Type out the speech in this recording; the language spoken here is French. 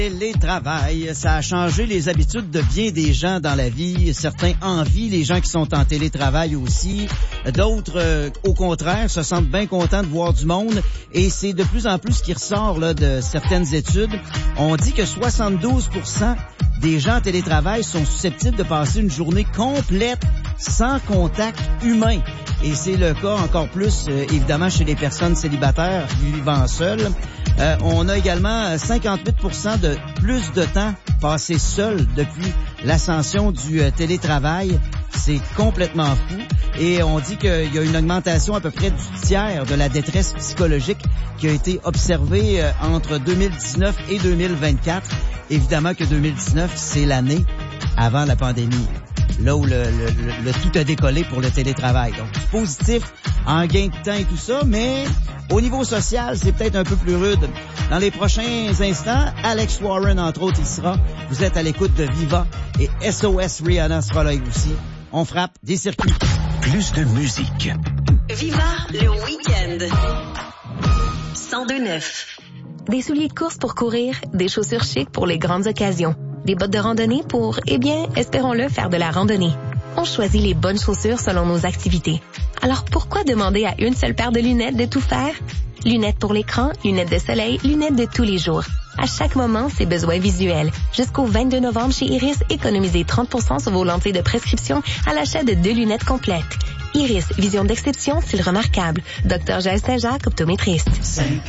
Télétravail, ça a changé les habitudes de bien des gens dans la vie. Certains envient les gens qui sont en télétravail aussi. D'autres, au contraire, se sentent bien contents de voir du monde. Et c'est de plus en plus ce qui ressort là, de certaines études. On dit que 72% des gens en télétravail sont susceptibles de passer une journée complète sans contact humain. Et c'est le cas encore plus, évidemment, chez les personnes célibataires vivant seules. On a également 58% de plus de temps passé seul depuis l'ascension du télétravail. C'est complètement fou. Et on dit qu'il y a une augmentation à peu près du tiers de la détresse psychologique qui a été observée entre 2019 et 2024. Évidemment que 2019, c'est l'année avant la pandémie, là où le tout a décollé pour le télétravail. Donc, positif en gain de temps et tout ça, mais au niveau social, c'est peut-être un peu plus rude. Dans les prochains instants, Alex Warren, entre autres, il sera. Vous êtes à l'écoute de Viva et SOS Rihanna sera là aussi. On frappe des circuits. Plus de musique. Viva le week-end. 102.9. Des souliers de course pour courir, des chaussures chic pour les grandes occasions, des bottes de randonnée pour, eh bien, espérons-le, faire de la randonnée. On choisit les bonnes chaussures selon nos activités. Alors pourquoi demander à une seule paire de lunettes de tout faire? Lunettes pour l'écran, lunettes de soleil, lunettes de tous les jours. À chaque moment, ses besoins visuels. Jusqu'au 22 novembre chez Iris, économisez 30% sur vos lentilles de prescription à l'achat de 2 lunettes complètes. Iris, vision d'exception, style remarquable. Dr. Jaël Saint-Jacques, optométriste.